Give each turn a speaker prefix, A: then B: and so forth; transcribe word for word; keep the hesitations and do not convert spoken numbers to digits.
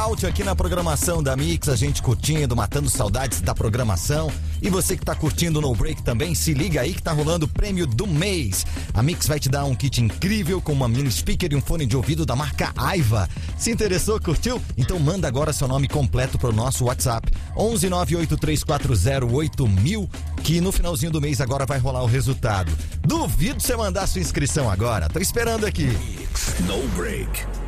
A: out aqui na programação da Mix, a gente curtindo, matando saudades da programação. E você que tá curtindo o No Break também, se liga aí que tá rolando o prêmio do mês. A Mix vai te dar um kit incrível com uma mini speaker e um fone de ouvido da marca Aiva. Se interessou, curtiu? Então manda agora seu nome completo pro nosso WhatsApp onze nove oito três quatro zero oito mil, que no finalzinho do mês agora vai rolar o resultado. Duvido você mandar sua inscrição agora, tô esperando aqui.
B: Mix No Break.